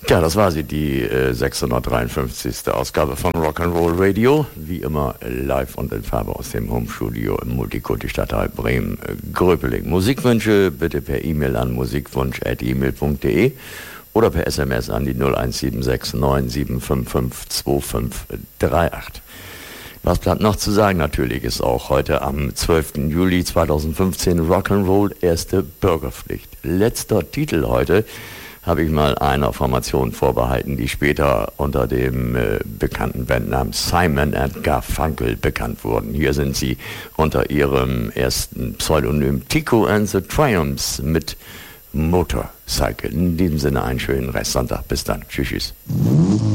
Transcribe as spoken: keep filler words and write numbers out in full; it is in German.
Ja, das war sie, die äh, sechshundertdreiundfünfzigste Ausgabe von Rock'n'Roll Radio. Wie immer live und in Farbe aus dem Homestudio im Multikulti-Stadtteil Bremen, äh, Gröpeling. Musikwünsche bitte per E-Mail an musikwunsch at e mail punkt de oder per S M S an die null eins sieben sechs neun sieben fünf fünf zwei fünf drei acht. Was bleibt noch zu sagen? Natürlich ist auch heute am zwölften Juli zweitausendfünfzehn Rock'n'Roll erste Bürgerpflicht. Letzter Titel heute habe ich mal einer Formation vorbehalten, die später unter dem äh, bekannten Bandnamen Simon and Garfunkel bekannt wurden. Hier sind sie unter ihrem ersten Pseudonym Tico and the Triumphs mit Motorcycle. In diesem Sinne einen schönen Restsonntag. Bis dann. Tschüss. tschüss.